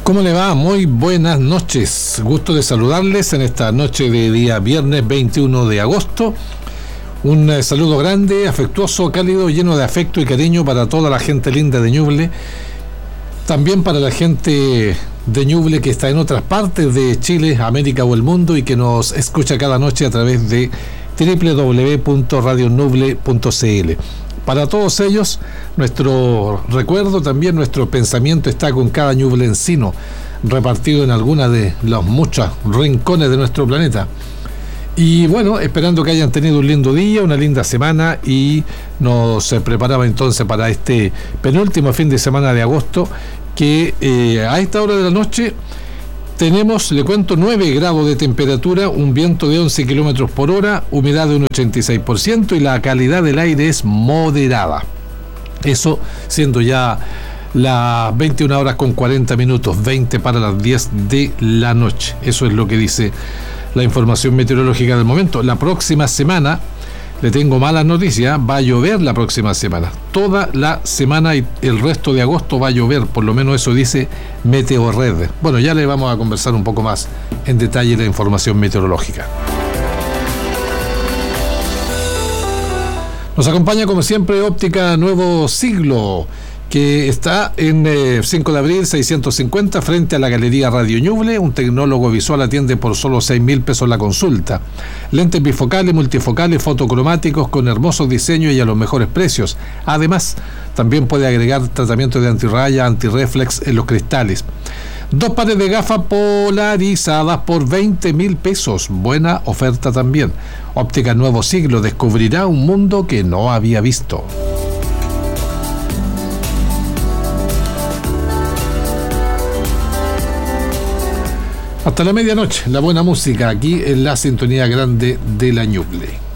¿Cómo le va? Muy buenas noches. Gusto de saludarles en esta noche de día viernes 21 de agosto. Un saludo grande, afectuoso, cálido, lleno de afecto y cariño para toda la gente linda de Ñuble. También para la gente de Ñuble que está en otras partes de Chile, América o el mundo y que nos escucha cada noche a través de www.radionuble.cl. Para todos ellos, nuestro recuerdo, también nuestro pensamiento está con cada ñublencino repartido en alguna de los muchos rincones de nuestro planeta. Y bueno, esperando que hayan tenido un lindo día, una linda semana, y nos preparaba entonces para este penúltimo fin de semana de agosto, que a esta hora de la noche tenemos, le cuento, 9 grados de temperatura, un viento de 11 kilómetros por hora, humedad de un 86% y la calidad del aire es moderada. Eso siendo ya las 21 horas con 40 minutos, 20 para las 10 de la noche. Eso es lo que dice la información meteorológica del momento. La próxima semana, le tengo malas noticias, va a llover la próxima semana. Toda la semana y el resto de agosto va a llover, por lo menos eso dice Meteorred. Bueno, ya le vamos a conversar un poco más en detalle la información meteorológica. Nos acompaña como siempre Óptica Nuevo Siglo, que está en 5 de abril 650 frente a la Galería Radio Ñuble. Un tecnólogo visual atiende por solo 6.000 pesos la consulta. Lentes bifocales, multifocales, fotocromáticos con hermosos diseños y a los mejores precios. Además, también puede agregar tratamiento de antirraya, antirreflex en los cristales. 2 pares de gafas polarizadas por 20.000 pesos. Buena oferta también. Óptica Nuevo Siglo, descubrirá un mundo que no había visto. Hasta la medianoche, la buena música aquí en la sintonía grande de la Ñuble.